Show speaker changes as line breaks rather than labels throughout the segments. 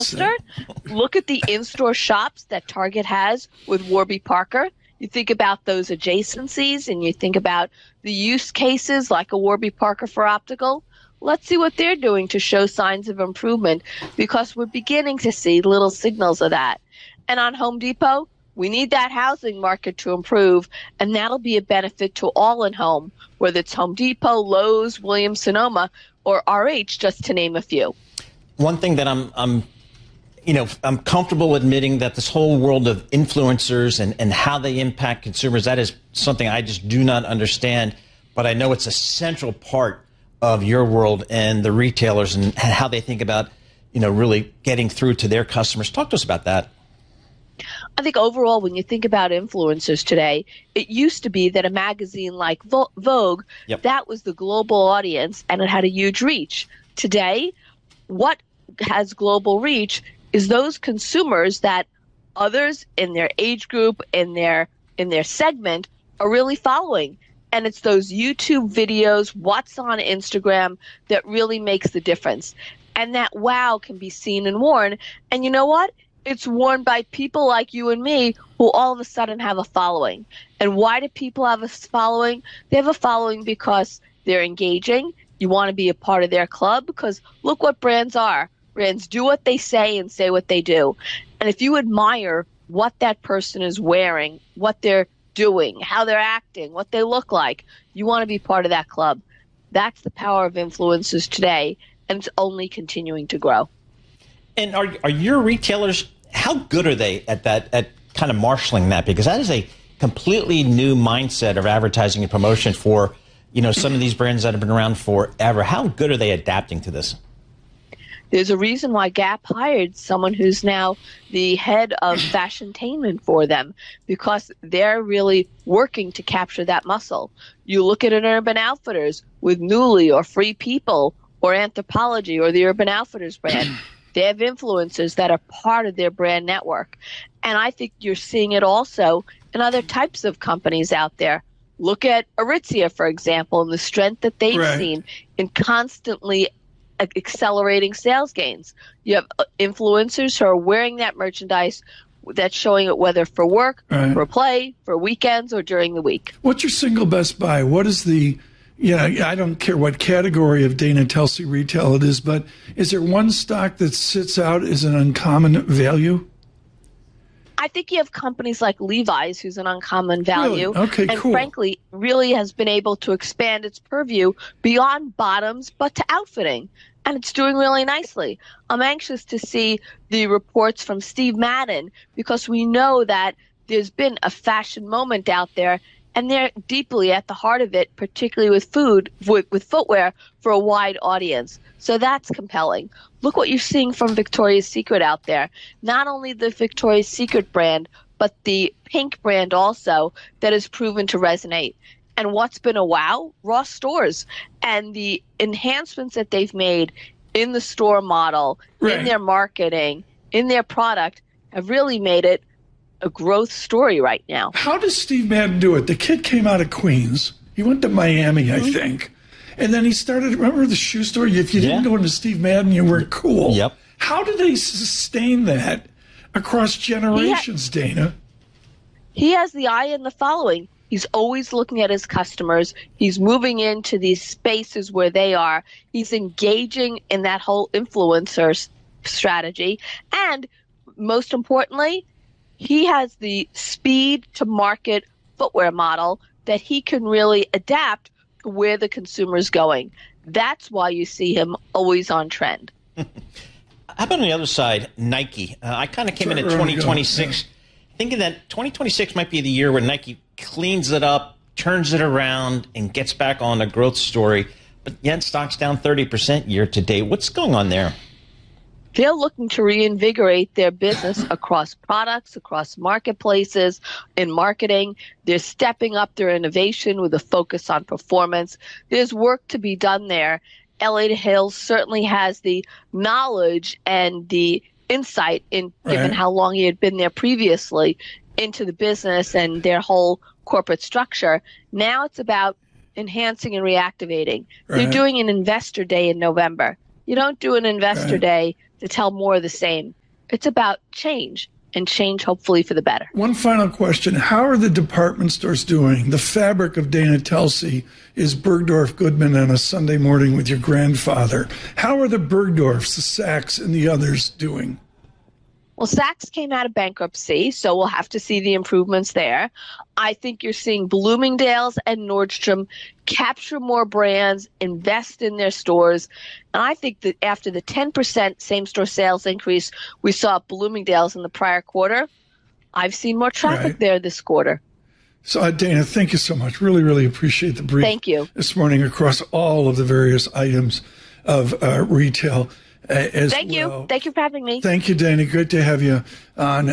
Hollister. Look at the in-store shops that Target has with Warby Parker. You think about those adjacencies and you think about the use cases like a Warby Parker for optical. Let's see what they're doing to show signs of improvement, because we're beginning to see little signals of that. And on Home Depot, we need that housing market to improve, and that'll be a benefit to all in home, whether it's Home Depot, Lowe's, Williams-Sonoma, or RH, just to name a few.
One thing that I'm comfortable admitting that this whole world of influencers and how they impact consumers, that is something I just do not understand, but I know it's a central part of your world and the retailers and how they think about, really getting through to their customers. Talk to us about that.
I think overall, when you think about influencers today, it used to be that a magazine like Vogue, that was the global audience and it had a huge reach. Today, what has global reach is those consumers that others in their age group, in their segment, are really following. And it's those YouTube videos, what's on Instagram, that really makes the difference. And that wow can be seen and worn. And you know what? It's worn by people like you and me who all of a sudden have a following. And why do people have a following? They have a following because they're engaging. You want to be a part of their club because look what brands are. Brands do what they say and say what they do. And if you admire what that person is wearing, what they're doing, how they're acting, what they look like, you want to be part of that club. That's the power of influencers today, and it's only continuing to grow.
And are your retailers, how good are they at that, at kind of marshaling that? Because that is a completely new mindset of advertising and promotion for, some of these brands that have been around forever. How good are they adapting to this?
There's a reason why Gap hired someone who's now the head of fashiontainment for them, because they're really working to capture that muscle. You look at an Urban Outfitters with Nuuly or Free People or Anthropologie or the Urban Outfitters brand. They have influencers that are part of their brand network. And I think you're seeing it also in other types of companies out there. Look at Aritzia, for example, and the strength that they've seen in constantly accelerating sales gains. You have influencers who are wearing that merchandise that's showing it whether for work, for play, for weekends, or during the week.
What's your single best buy? What is the, I don't care what category of Dana Telsey retail it is, but is there one stock that sits out as an uncommon value?
I think you have companies like Levi's, who's an uncommon value,
really? Okay,
and
cool.
frankly, really has been able to expand its purview beyond bottoms, but to outfitting. And it's doing really nicely. I'm anxious to see the reports from Steve Madden, because we know that there's been a fashion moment out there, and they're deeply at the heart of it, particularly with with footwear for a wide audience. So that's compelling. Look what you're seeing from Victoria's Secret out there. Not only the Victoria's Secret brand, but the PINK brand also, that has proven to resonate. And what's been a wow? Ross Stores. And the enhancements that they've made in the store model, in their marketing, in their product, have really made it a growth story right now.
How does Steve Madden do it? The kid came out of Queens. He went to Miami, I think. And then he started, remember the shoe store? If you didn't go into Steve Madden, you weren't cool.
Yep.
How did they sustain that across generations, Dana?
He has the eye and the following. He's always looking at his customers. He's moving into these spaces where they are. He's engaging in that whole influencer strategy. And most importantly, he has the speed to market footwear model that he can really adapt to where the consumer is going. That's why you see him always on trend.
How about on the other side, Nike? I kind of came in at 2026 thinking that 2026 might be the year where Nike cleans it up, turns it around, and gets back on a growth story. But yet stock's down 30% year to date. What's going on there?
They're looking to reinvigorate their business across products, across marketplaces, in marketing. They're stepping up their innovation with a focus on performance. There's work to be done there. Elliott Hill certainly has the knowledge and the insight in given how long he had been there previously into the business and their whole corporate structure. Now it's about enhancing and reactivating. They're doing an investor day in November. You don't do an investor day to tell more of the same. It's about change, and change hopefully for the better.
One final question. How are the department stores doing? The fabric of Dana Telsey is Bergdorf Goodman on a Sunday morning with your grandfather. How are the Bergdorfs, the Saks, and the others doing?
Well, Saks came out of bankruptcy, so we'll have to see the improvements there. I think you're seeing Bloomingdale's and Nordstrom capture more brands, invest in their stores. And I think that after the 10% same-store sales increase we saw at Bloomingdale's in the prior quarter, I've seen more traffic there this quarter.
So, Dana, thank you so much. Really, really appreciate the brief this morning across all of the various items of retail.
Thank you. Thank you for having me.
Thank you, Dana. Great to have you on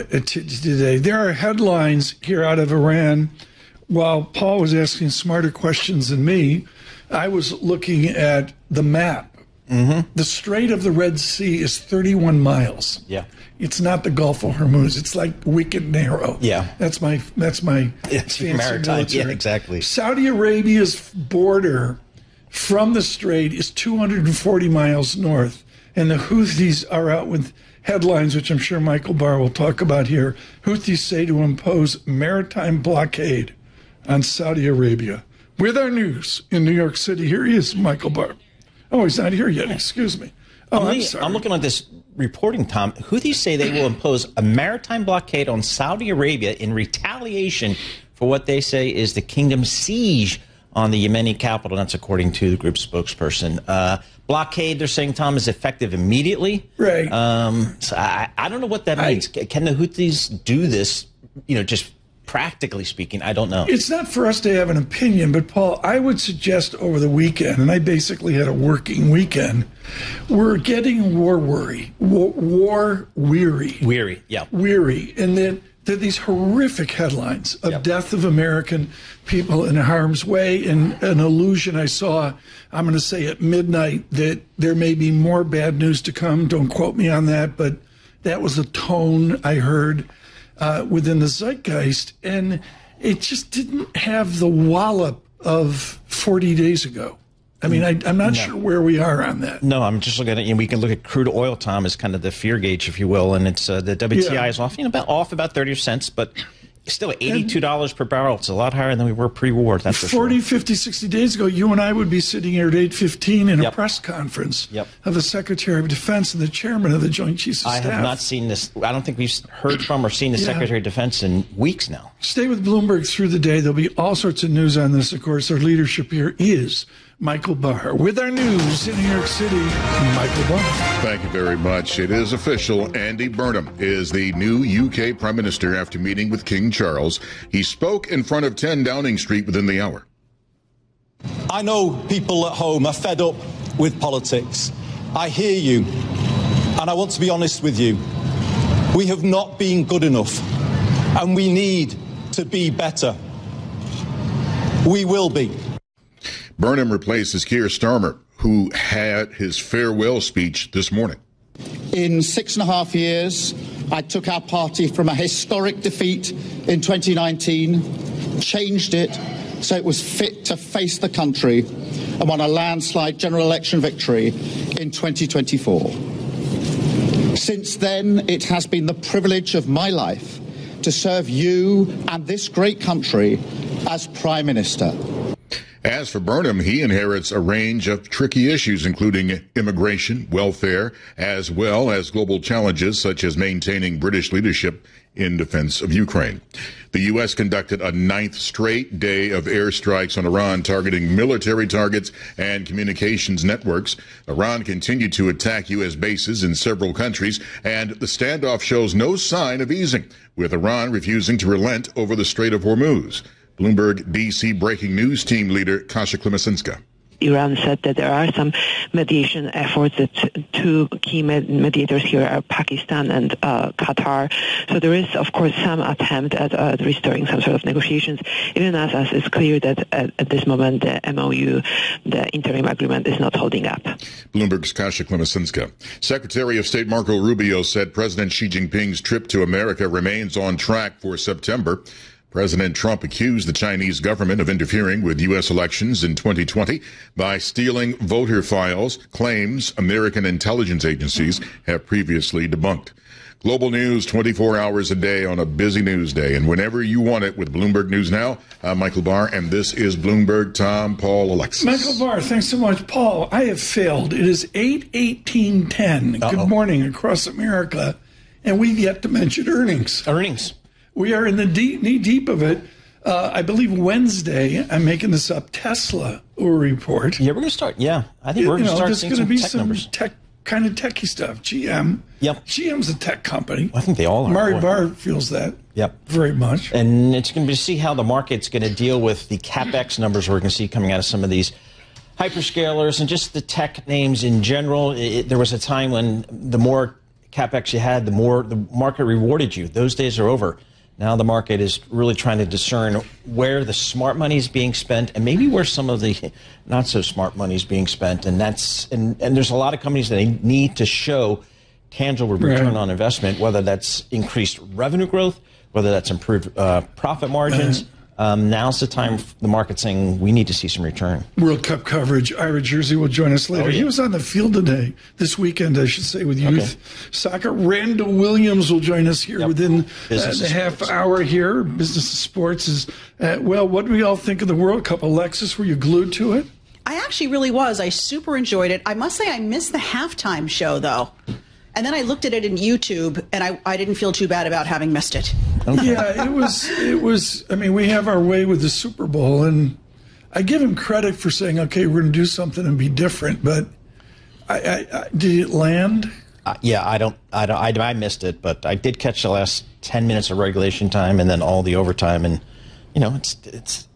today. There are headlines here out of Iran. While Paul was asking smarter questions than me, I was looking at the map. Mm-hmm. The Strait of the Red Sea is 31 miles.
Yeah.
It's not the Gulf of Hormuz. It's like wicked narrow.
Yeah.
That's my fancy
maritime.
military.
Yeah, exactly.
Saudi Arabia's border from the strait is 240 miles north. And the Houthis are out with headlines, which I'm sure Michael Barr will talk about here. Houthis say to impose maritime blockade on Saudi Arabia. With our news in New York City, here he is, Michael Barr. Oh, he's not here yet. Excuse me. Oh, I'm sorry.
I'm looking at this reporting, Tom. Houthis say they will impose a maritime blockade on Saudi Arabia in retaliation for what they say is the kingdom's siege on the Yemeni capital. That's according to the group's spokesperson. Blockade, they're saying, Tom, is effective immediately.
Right.
So I don't know what that means. Can the Houthis do this, just practically speaking? I don't know.
It's not for us to have an opinion, but, Paul, I would suggest over the weekend, and I basically had a working weekend, we're getting war weary.
Weary, yeah.
Weary. And then there are these horrific headlines of death of American people in harm's way, and an illusion I saw, I'm going to say at midnight, that there may be more bad news to come. Don't quote me on that, but that was the tone I heard within the zeitgeist, and it just didn't have the wallop of 40 days ago. I mean, I'm not sure where we are on that.
No, I'm just looking at it. We can look at crude oil, Tom, as kind of the fear gauge, if you will, and it's the WTI is off about 30 cents, but still $82 per barrel. It's a lot higher than we were pre-war. That's for
40,
sure.
50, 60 days ago, you and I would be sitting here at 8:15 in a press conference of the Secretary of Defense and the Chairman of the Joint Chiefs of Staff.
I have not seen this. I don't think we've heard from or seen the Secretary of Defense in weeks now.
Stay with Bloomberg through the day. There'll be all sorts of news on this. Of course, our leadership here is Michael Barr. With our news in New York City, Michael Barr.
Thank you very much. It is official. Andy Burnham is the new UK Prime Minister after meeting with King Charles. He spoke in front of 10 Downing Street within the hour.
I know people at home are fed up with politics. I hear you, and I want to be honest with you. We have not been good enough, and we need to be better. We will be.
Burnham replaces Keir Starmer, who had his farewell speech this morning.
In 6.5 years, I took our party from a historic defeat in 2019, changed it so it was fit to face the country, and won a landslide general election victory in 2024. Since then, it has been the privilege of my life to serve you and this great country as Prime Minister.
As for Burnham, he inherits a range of tricky issues, including immigration, welfare, as well as global challenges such as maintaining British leadership in defense of Ukraine. The U.S. conducted a 9th straight day of airstrikes on Iran, targeting military targets and communications networks. Iran continued to attack U.S. bases in several countries, and the standoff shows no sign of easing, with Iran refusing to relent over the Strait of Hormuz. Bloomberg D.C. breaking news team leader Kasia Klimasinska.
Iran said that there are some mediation efforts. That two key mediators here are Pakistan and Qatar. So there is, of course, some attempt at restoring some sort of negotiations, even as it's clear that at this moment the MOU, the interim agreement, is not holding up.
Bloomberg's Kasia Klimasinska. Secretary of State Marco Rubio said President Xi Jinping's trip to America remains on track for September. President Trump accused the Chinese government of interfering with U.S. elections in 2020 by stealing voter files, claims American intelligence agencies have previously debunked. Global news 24 hours a day on a busy news day, and whenever you want it with Bloomberg News Now. I'm Michael Barr, and this is Bloomberg. Tom, Paul, Alexis.
Michael Barr, thanks so much. Paul, I have failed. It is 8:18:10. Good morning across America, and we've yet to mention earnings. We are in the knee deep of it. I believe Wednesday, I'm making this up, Tesla will report.
Yeah, we're going to start. Yeah, I think we're going to start seeing some tech numbers.
Kind of techie stuff. GM.
Yep.
GM's a tech company.
I think they all are.
Mari Barr feels that.
Yep.
Very much.
And it's going to be to see how the market's going to deal with the CapEx numbers we're going to see coming out of some of these hyperscalers and just the tech names in general. There was a time when the more CapEx you had, the more the market rewarded you. Those days are over. Now the market is really trying to discern where the smart money is being spent and maybe where some of the not so smart money is being spent. And there's a lot of companies that need to show tangible return on investment, whether that's increased revenue growth, whether that's improved profit margins. Now's the time the market's saying we need to see some return.
World Cup coverage. Ira Jersey will join us later. He was on the field today, this weekend, I should say, with youth soccer. Randall Williams will join us here within the half hour here. Business of Sports is, well, what do we all think of the World Cup? Alexis, were you glued to it?
I actually really was. I super enjoyed it. I must say I missed the halftime show, though. And then I looked at it in YouTube, and I didn't feel too bad about having missed it.
Yeah, it was. I mean, we have our way with the Super Bowl, and I give him credit for saying, "Okay, we're going to do something and be different." But did it land?
Yeah, I missed it, but I did catch the last 10 minutes of regulation time and then all the overtime, and it's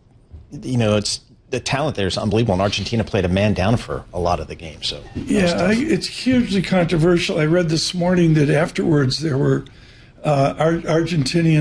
the talent there is unbelievable. And Argentina played a man down for a lot of the game. So
it's hugely controversial. I read this morning that afterwards there were Argentinians